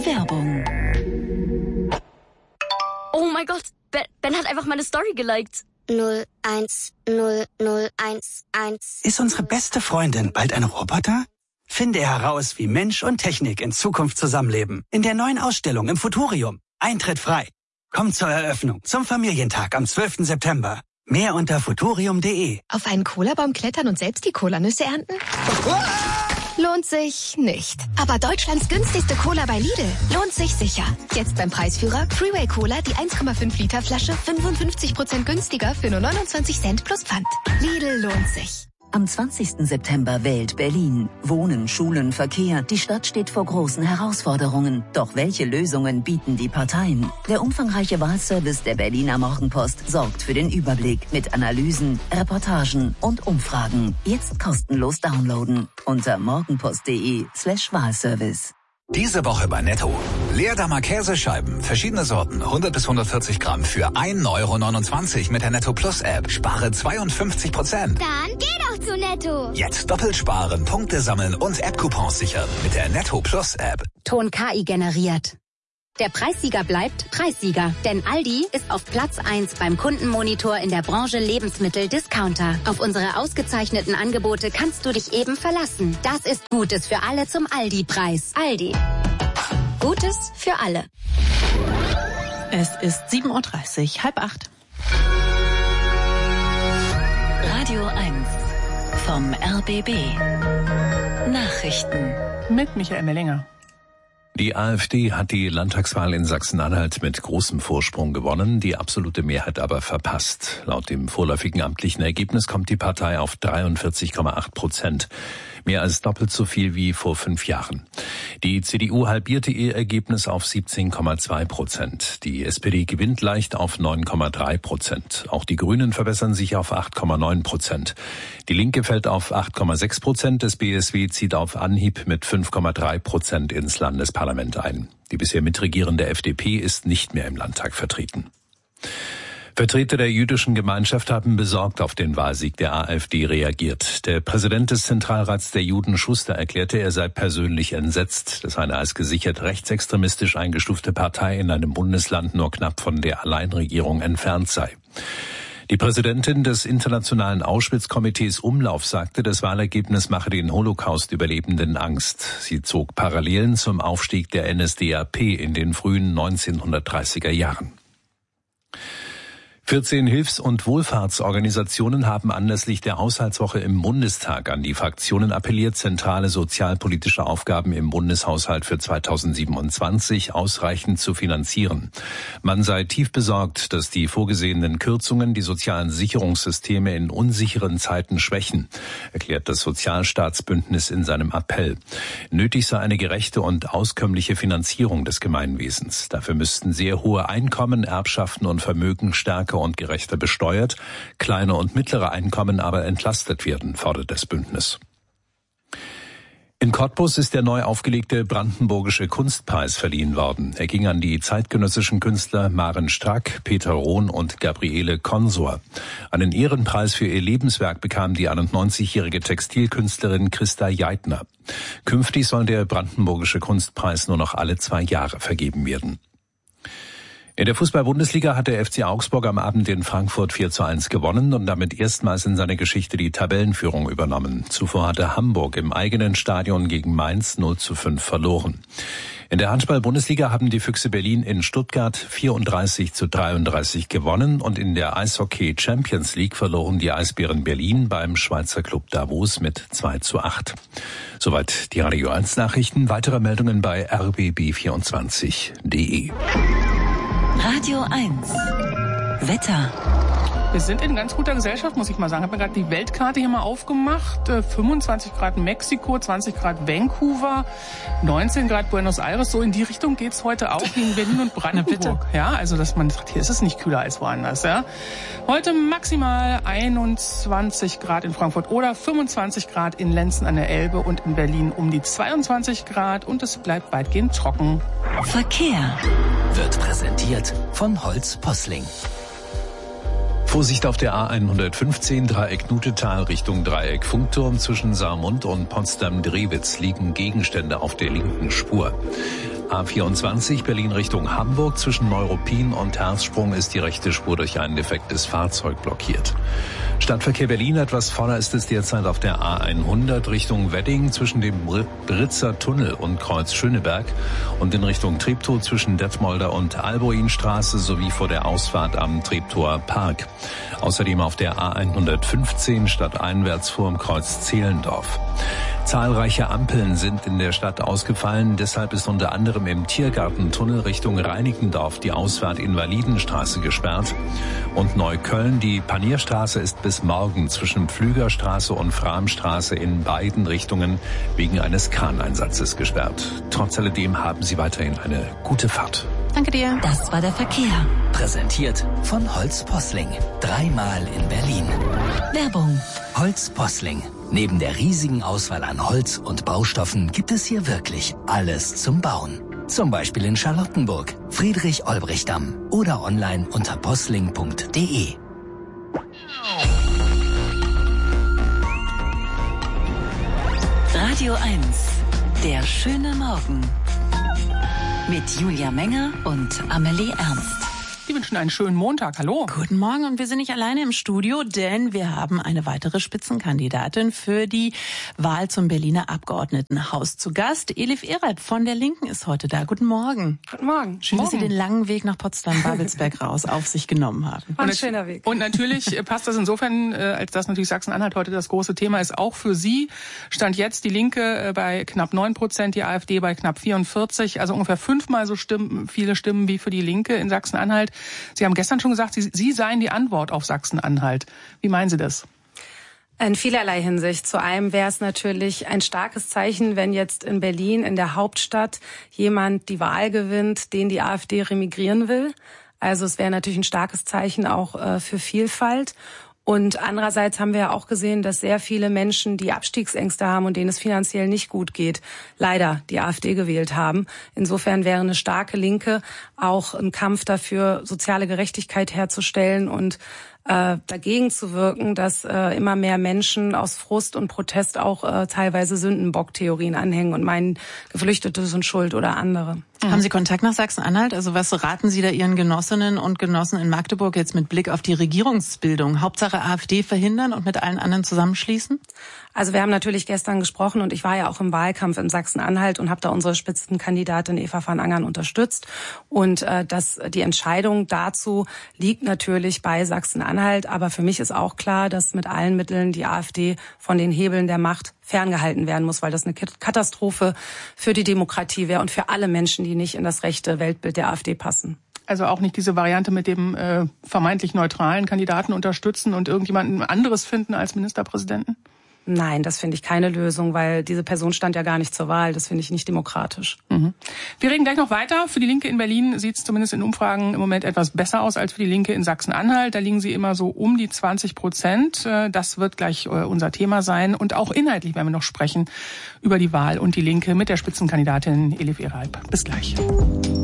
Werbung. Oh mein Gott, Ben hat einfach meine Story geliked. 0100111. Ist unsere beste Freundin bald ein Roboter? Finde heraus, wie Mensch und Technik in Zukunft zusammenleben. In der neuen Ausstellung im Futurium. Eintritt frei. Kommt zur Eröffnung zum Familientag am 12. September. Mehr unter futurium.de. Auf einen Cola-Baum klettern und selbst die Colanüsse ernten? Lohnt sich nicht. Aber Deutschlands günstigste Cola bei Lidl lohnt sich sicher. Jetzt beim Preisführer Freeway Cola, die 1,5 Liter Flasche 55% günstiger für nur 29 Cent plus Pfand. Lidl lohnt sich. Am 20. September wählt Berlin. Wohnen, Schulen, Verkehr. Die Stadt steht vor großen Herausforderungen. Doch welche Lösungen bieten die Parteien? Der umfangreiche Wahlservice der Berliner Morgenpost sorgt für den Überblick mit Analysen, Reportagen und Umfragen. Jetzt kostenlos downloaden unter morgenpost.de/Wahlservice. Diese Woche bei Netto. Leerdammer Käsescheiben, verschiedene Sorten, 100 bis 140 Gramm für 1,29 € mit der Netto Plus App. Spare 52%. Dann geh doch zu Netto. Jetzt doppelt sparen, Punkte sammeln und App-Coupons sichern mit der Netto Plus App. Ton KI generiert. Der Preissieger bleibt Preissieger, denn Aldi ist auf Platz 1 beim Kundenmonitor in der Branche Lebensmittel-Discounter. Auf unsere ausgezeichneten Angebote kannst du dich eben verlassen. Das ist Gutes für alle zum Aldi-Preis. Aldi. Gutes für alle. Es ist 7:30 Uhr, 7:30. Radio 1 vom RBB. Nachrichten. Mit Michael Mellinger. Die AfD hat die Landtagswahl in Sachsen-Anhalt mit großem Vorsprung gewonnen, die absolute Mehrheit aber verpasst. Laut dem vorläufigen amtlichen Ergebnis kommt die Partei auf 43,8%. Mehr als doppelt so viel wie vor 5 Jahren. Die CDU halbierte ihr Ergebnis auf 17,2%. Die SPD gewinnt leicht auf 9,3%. Auch die Grünen verbessern sich auf 8,9%. Die Linke fällt auf 8,6%. Das BSW zieht auf Anhieb mit 5,3% ins Landesparlament ein. Die bisher mitregierende FDP ist nicht mehr im Landtag vertreten. Vertreter der jüdischen Gemeinschaft haben besorgt auf den Wahlsieg der AfD reagiert. Der Präsident des Zentralrats der Juden, Schuster, erklärte, er sei persönlich entsetzt, dass eine als gesichert rechtsextremistisch eingestufte Partei in einem Bundesland nur knapp von der Alleinregierung entfernt sei. Die Präsidentin des Internationalen Auschwitz-Komitees Umlauf sagte, das Wahlergebnis mache den Holocaust-Überlebenden Angst. Sie zog Parallelen zum Aufstieg der NSDAP in den frühen 1930er Jahren. 14 Hilfs- und Wohlfahrtsorganisationen haben anlässlich der Haushaltswoche im Bundestag an die Fraktionen appelliert, zentrale sozialpolitische Aufgaben im Bundeshaushalt für 2027 ausreichend zu finanzieren. Man sei tief besorgt, dass die vorgesehenen Kürzungen die sozialen Sicherungssysteme in unsicheren Zeiten schwächen, erklärt das Sozialstaatsbündnis in seinem Appell. Nötig sei eine gerechte und auskömmliche Finanzierung des Gemeinwesens. Dafür müssten sehr hohe Einkommen, Erbschaften und Vermögen stärker und gerechter besteuert, kleine und mittlere Einkommen aber entlastet werden, fordert das Bündnis. In Cottbus ist der neu aufgelegte Brandenburgische Kunstpreis verliehen worden. Er ging an die zeitgenössischen Künstler Maren Strack, Peter Rohn und Gabriele Consor. Einen Ehrenpreis für ihr Lebenswerk bekam die 91-jährige Textilkünstlerin Christa Jeitner. Künftig soll der Brandenburgische Kunstpreis nur noch alle 2 Jahre vergeben werden. In der Fußball-Bundesliga hat der FC Augsburg am Abend in Frankfurt 4:1 gewonnen und damit erstmals in seiner Geschichte die Tabellenführung übernommen. Zuvor hatte Hamburg im eigenen Stadion gegen Mainz 0:5 verloren. In der Handball-Bundesliga haben die Füchse Berlin in Stuttgart 34:33 gewonnen und in der Eishockey Champions League verloren die Eisbären Berlin beim Schweizer Club Davos mit 2:8. Soweit die Radio 1 Nachrichten. Weitere Meldungen bei rbb24.de. Radio 1 Wetter. Wir sind in ganz guter Gesellschaft, muss ich mal sagen. Ich habe mir gerade die Weltkarte hier mal aufgemacht. 25 Grad Mexiko, 20 Grad Vancouver, 19 Grad Buenos Aires. So in die Richtung geht's heute auch in Berlin und Brandenburg. Ja, also dass man sagt, hier ist es nicht kühler als woanders. Ja. Heute maximal 21 Grad in Frankfurt oder 25 Grad in Lenzen an der Elbe und in Berlin um die 22 Grad. Und es bleibt weitgehend trocken. Verkehr Wird präsentiert von Holz Posling. Vorsicht auf der A115 Dreieck Nutetal Richtung Dreieck Funkturm zwischen Saarmund und Potsdam-Drewitz liegen Gegenstände auf der linken Spur. A24 Berlin Richtung Hamburg. Zwischen Neuruppin und Herzsprung ist die rechte Spur durch ein defektes Fahrzeug blockiert. Stadtverkehr Berlin, etwas voller ist es derzeit auf der A100 Richtung Wedding zwischen dem Britzer Tunnel und Kreuz Schöneberg und in Richtung Treptow zwischen Detmolder und Alboinstraße sowie vor der Ausfahrt am Treptower Park. Außerdem auf der A115 stadteinwärts vor dem Kreuz Zehlendorf. Zahlreiche Ampeln sind in der Stadt ausgefallen. Deshalb ist unter anderem im Tiergartentunnel Richtung Reinickendorf die Ausfahrt Invalidenstraße gesperrt. Und Neukölln, die Panierstraße ist bis morgen zwischen Pflügerstraße und Framstraße in beiden Richtungen wegen eines Kraneinsatzes gesperrt. Trotz alledem haben Sie weiterhin eine gute Fahrt. Danke dir. Das war der Verkehr. Präsentiert von Holz Posling. 3-mal in Berlin. Werbung. Holz Posling. Neben der riesigen Auswahl an Holz und Baustoffen gibt es hier wirklich alles zum Bauen. Zum Beispiel in Charlottenburg, Friedrich-Olbrich-Damm oder online unter posling.de. Radio 1. Der schöne Morgen. Mit Julia Menger und Amelie Ernst. Die wünschen einen schönen Montag. Hallo. Guten Morgen, und wir sind nicht alleine im Studio, denn wir haben eine weitere Spitzenkandidatin für die Wahl zum Berliner Abgeordnetenhaus zu Gast. Elif Ereib von der Linken ist heute da. Guten Morgen. Guten Morgen. Schön, dass Sie den langen Weg nach Potsdam-Babelsberg raus auf sich genommen haben. War ein schöner Weg. Und natürlich passt das insofern, als dass natürlich Sachsen-Anhalt heute das große Thema ist, auch für Sie. Stand jetzt die Linke bei knapp 9%, die AfD bei knapp 44%, also ungefähr 5-mal so viele Stimmen wie für die Linke in Sachsen-Anhalt. Sie haben gestern schon gesagt, Sie seien die Antwort auf Sachsen-Anhalt. Wie meinen Sie das? In vielerlei Hinsicht. Zu einem wäre es natürlich ein starkes Zeichen, wenn jetzt in Berlin, in der Hauptstadt, jemand die Wahl gewinnt, den die AfD remigrieren will. Also es wäre natürlich ein starkes Zeichen auch für Vielfalt. Und andererseits haben wir ja auch gesehen, dass sehr viele Menschen, die Abstiegsängste haben und denen es finanziell nicht gut geht, leider die AfD gewählt haben. Insofern wäre eine starke Linke auch ein Kampf dafür, soziale Gerechtigkeit herzustellen und dagegen zu wirken, dass immer mehr Menschen aus Frust und Protest auch teilweise Sündenbock-Theorien anhängen und meinen, Geflüchtete sind schuld oder andere. Haben Sie Kontakt nach Sachsen-Anhalt? Also was raten Sie da Ihren Genossinnen und Genossen in Magdeburg jetzt mit Blick auf die Regierungsbildung? Hauptsache AfD verhindern und mit allen anderen zusammenschließen? Also wir haben natürlich gestern gesprochen und ich war ja auch im Wahlkampf in Sachsen-Anhalt und habe da unsere Spitzenkandidatin Eva van Angern unterstützt. Und die Entscheidung dazu liegt natürlich bei Sachsen-Anhalt. Aber für mich ist auch klar, dass mit allen Mitteln die AfD von den Hebeln der Macht ferngehalten werden muss, weil das eine Katastrophe für die Demokratie wäre und für alle Menschen, die nicht in das rechte Weltbild der AfD passen. Also auch nicht diese Variante mit dem vermeintlich neutralen Kandidaten unterstützen und irgendjemanden anderes finden als Ministerpräsidenten? Nein, das finde ich keine Lösung, weil diese Person stand ja gar nicht zur Wahl. Das finde ich nicht demokratisch. Mhm. Wir reden gleich noch weiter. Für die Linke in Berlin sieht es zumindest in Umfragen im Moment etwas besser aus als für die Linke in Sachsen-Anhalt. Da liegen sie immer so um die 20%. Das wird gleich unser Thema sein. Und auch inhaltlich werden wir noch sprechen über die Wahl und die Linke mit der Spitzenkandidatin Elif Ereib. Bis gleich.